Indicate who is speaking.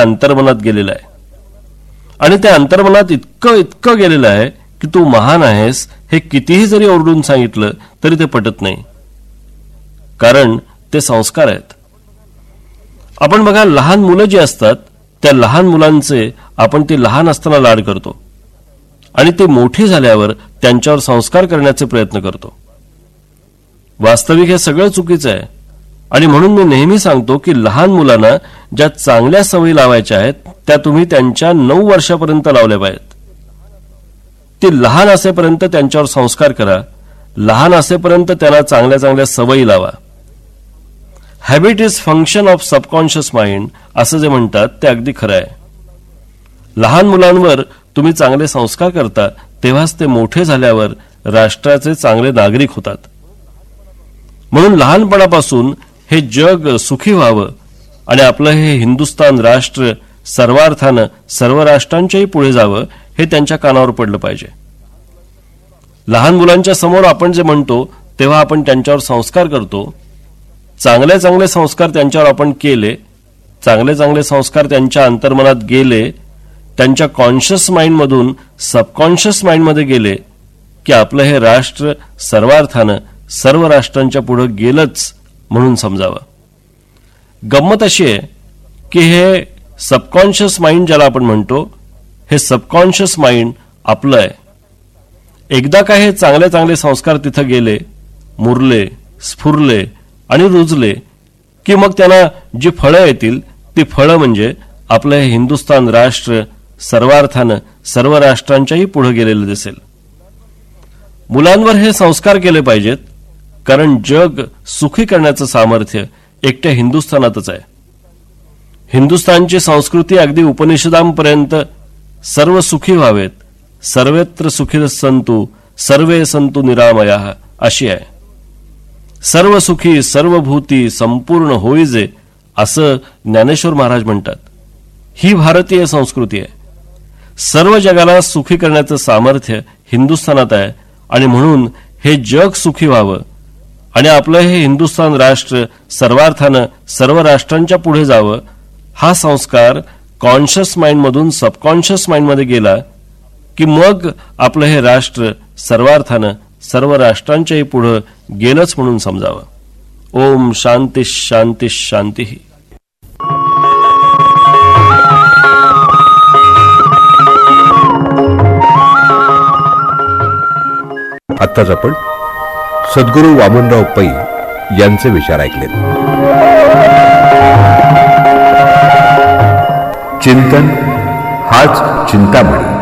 Speaker 1: अंतर्मनात गेलेलं आहे. आणि त्या अंतर्मनात इतकं गेलेलं आहे की तू महान आहेस हे कितीही जरी ओरडून सांगितलं तरी ते पटत नाही, कारण ते संस्कार आहेत. आपण बघा, लहान मुलं जी असतात त्या लहान मुलांचे आपण ते लहान असताना लाड करतो आणि ते मोठी झाल्यावर त्यांच्यावर संस्कार करण्याचे प्रयत्न करतो. वास्तविक हे सगळं चुकीचं आहे. आणि म्हणून मी नेहमी सांगतो की लहान मुलांना ज्या चांगल्या सवयी लावायच्या आहेत त्या तुम्ही त्यांच्या 9 वर्षापर्यंत लावल्या पाहिजेत. ते लहान असेपर्यंत त्यांच्यावर संस्कार करा, लहान असेपर्यंत त्यांना चांगल्या चांगल्या सवयी लावा. Habit is function of subconscious mind असं जे म्हणतात ते अगदी खरं आहे. लहान मुलांवर तुम्ही चांगले संस्कार करता तेव्हाच ते मोठे झाल्यावर राष्ट्राचे चांगले नागरिक होतात. म्हणून लहानपणापासून हे जग सुखी व्हावं आणि आपलं हे हिंदुस्तान राष्ट्र सर्वार्थानं सर्व राष्ट्रांच्याही पुढे जावं हे त्यांच्या कानावर पडलं पाहिजे. लहान मुलांच्या समोर आपण जे म्हणतो तेव्हा आपण त्यांच्यावर संस्कार करतो. चांगले चांगले संस्कार त्यांच्यावर आपण केले, चांगले चांगले संस्कार त्यांच्या अंतर्मनात गेले, त्यांच्या कॉन्शियस माइंडमधून सबकॉन्शियस माइंडमध्ये गेले की आपलं हे राष्ट्र सर्वार्थानं सर्व राष्ट्रांच्या पुढे गेलंच म्हणून समजावं. गंमत अशी आहे की हे सबकॉन्शियस माइंड ज्याला आपण म्हणतो, हे सबकॉन्शियस माइंड आपलं आहे. एकदा का हे चांगले चांगले संस्कार तिथं गेले, मुरले, स्फुरले आणि रुजले की मग त्यांना जी फळं येतील ती फळं म्हणजे आपलं हे हिंदुस्तान राष्ट्र सर्वार्थानं सर्व राष्ट्रांच्याही पुढे गेलेलं दिसेल. मुलांवर हे संस्कार केले पाहिजेत, कारण जग सुखी करण्याचं सामर्थ्य एकट्या हिंदुस्थानातच आहे. हिंदुस्थानची संस्कृती अगदी उपनिषदांपर्यंत सर्व सुखी व्हावेत, सर्वत्र सुखी संतु सर्वे संतु निरामयाः अशी आहे. सर्व सुखी सर्वभूती संपूर्ण होईजे असं ज्ञानेश्वर महाराज म्हणतात. ही भारतीय संस्कृती आहे. सर्व जगाला सुखी करण्याचं सामर्थ्य हिंदुस्थानात आहे आणि म्हणून हे जग सुखी व्हावं आणि आपलं हे हिंदुस्थान राष्ट्र सर्वार्थानं सर्व राष्ट्रांच्या पुढे जावं हा संस्कार कॉन्शियस माइंडमधून सबकॉन्शियस माइंडमध्ये गेला की मग आपलं हे राष्ट्र सर्वार्थानं सर्व राष्ट्रांच्याही पुढे गेलंच म्हणून समजावं. ओम शांती शांती शांती.
Speaker 2: आत्ताच आपण सद्गुरू वामनराव पै यांचे विचार ऐकले. चिंतन हाच चिंतामणी.